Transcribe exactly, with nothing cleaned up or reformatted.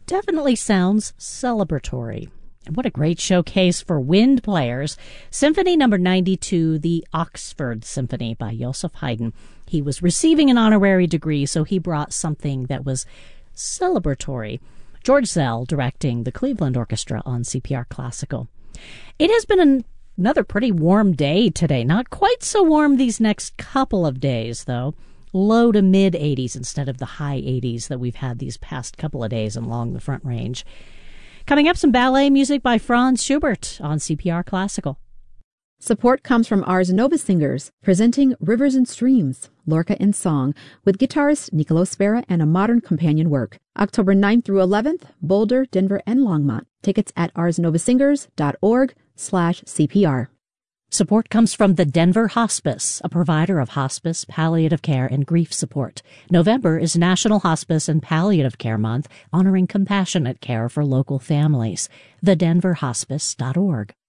definitely sounds celebratory. And what a great showcase for wind players. Symphony number ninety-two, the Oxford Symphony by Joseph Haydn. He was receiving an honorary degree, so he brought something that was celebratory. George Zell directing the Cleveland Orchestra on C P R Classical. It has been an, another pretty warm day today. Not quite so warm these next couple of days, though. Low to mid eighties instead of the high eighties that we've had these past couple of days along the Front Range. Coming up, some ballet music by Franz Schubert on C P R Classical. Support comes from Ars Nova Singers, presenting Rivers and Streams, Lorca in Song, with guitarist Nicolo Spera and a modern companion work. October ninth through eleventh, Boulder, Denver, and Longmont. Tickets at arsnovasingers.org slash CPR. Support comes from the Denver Hospice, a provider of hospice, palliative care, and grief support. November is National Hospice and Palliative Care Month, honoring compassionate care for local families. the denver hospice dot org.